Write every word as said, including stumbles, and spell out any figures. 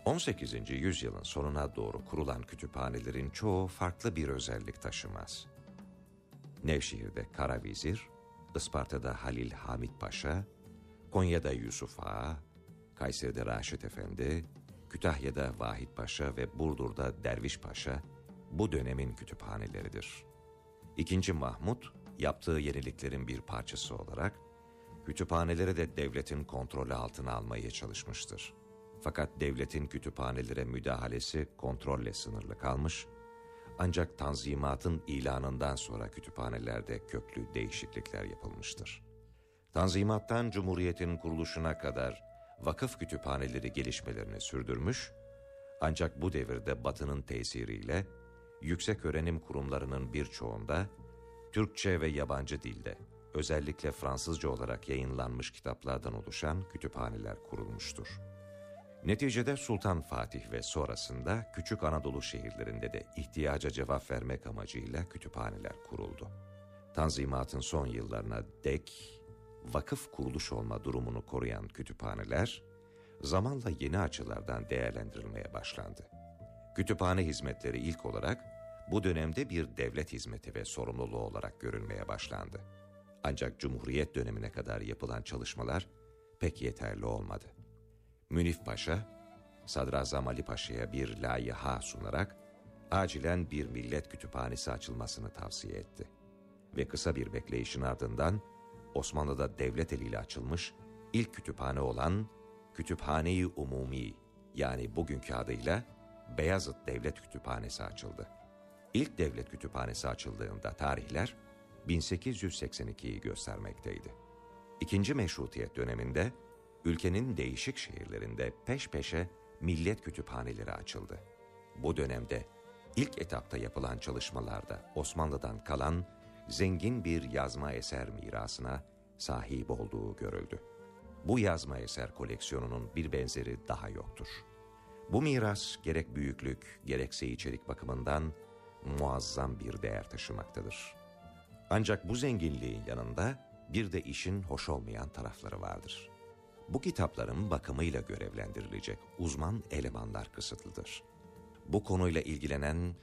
on sekizinci yüzyılın sonuna doğru kurulan kütüphanelerin çoğu farklı bir özellik taşımaz. Nevşehir'de Karavizir, Isparta'da Halil Hamit Paşa, Konya'da Yusuf Ağa, Kayseri'de Raşit Efendi, Kütahya'da Vahit Paşa ve Burdur'da Derviş Paşa bu dönemin kütüphaneleridir. İkinci Mahmud, yaptığı yeniliklerin bir parçası olarak, kütüphaneleri de devletin kontrolü altına almaya çalışmıştır. Fakat devletin kütüphanelere müdahalesi kontrolle sınırlı kalmış, ancak Tanzimat'ın ilanından sonra kütüphanelerde köklü değişiklikler yapılmıştır. Tanzimat'tan Cumhuriyet'in kuruluşuna kadar vakıf kütüphaneleri gelişmelerini sürdürmüş, ancak bu devirde Batı'nın tesiriyle yüksek öğrenim kurumlarının birçoğunda Türkçe ve yabancı dilde, özellikle Fransızca olarak yayınlanmış kitaplardan oluşan kütüphaneler kurulmuştur. Neticede Sultan Fatih ve sonrasında küçük Anadolu şehirlerinde de ihtiyaca cevap vermek amacıyla kütüphaneler kuruldu. Tanzimat'ın son yıllarına dek vakıf kuruluş olma durumunu koruyan kütüphaneler, zamanla yeni açılardan değerlendirilmeye başlandı. Kütüphane hizmetleri ilk olarak bu dönemde bir devlet hizmeti ve sorumluluğu olarak görülmeye başlandı. Ancak Cumhuriyet dönemine kadar yapılan çalışmalar pek yeterli olmadı. Münif Paşa, Sadrazam Ali Paşa'ya bir layıha sunarak acilen bir millet kütüphanesi açılmasını tavsiye etti. Ve kısa bir bekleyişin ardından Osmanlı'da devlet eliyle açılmış ilk kütüphane olan Kütüphane-i Umumi, yani bugünkü adıyla Beyazıt Devlet Kütüphanesi açıldı. İlk devlet kütüphanesi açıldığında tarihler bin sekiz yüz seksen ikiyi göstermekteydi. İkinci Meşrutiyet döneminde ülkenin değişik şehirlerinde peş peşe millet kütüphaneleri açıldı. Bu dönemde ilk etapta yapılan çalışmalarda Osmanlı'dan kalan zengin bir yazma eser mirasına sahip olduğu görüldü. Bu yazma eser koleksiyonunun bir benzeri daha yoktur. Bu miras gerek büyüklük gerekse içerik bakımından muazzam bir değer taşımaktadır. Ancak bu zenginliğin yanında bir de işin hoş olmayan tarafları vardır. Bu kitapların bakımıyla görevlendirilecek uzman elemanlar kısıtlıdır. Bu konuyla ilgilenen